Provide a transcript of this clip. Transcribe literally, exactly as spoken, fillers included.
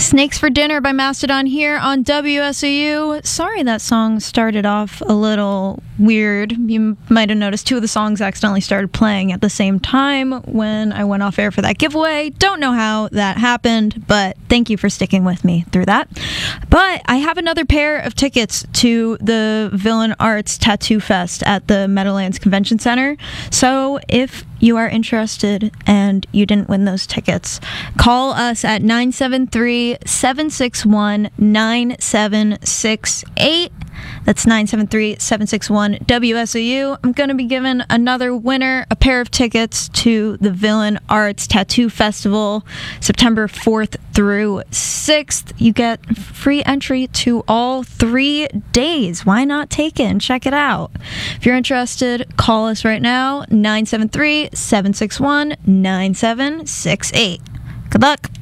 Snakes for Dinner by Mastodon here on W S O U. Sorry that song started off a little weird. You might have noticed two of the songs accidentally started playing at the same time when I went off air for that giveaway. Don't know how that happened, but thank you for sticking with me through that. But I have another pair of tickets to the Villain Arts Tattoo Fest at the Meadowlands Convention Center. So if you are interested and you didn't win those tickets, call us at nine seven three, seven six one, nine seven six eight. That's nine seven three, seven six one, W S O U. I'm going to be giving another winner a pair of tickets to the Villain Arts Tattoo Festival, September fourth through sixth. You get free entry to all three days. Why not take it and check it out? If you're interested, call us right now, nine seven three, seven six one, nine seven six eight. Good luck.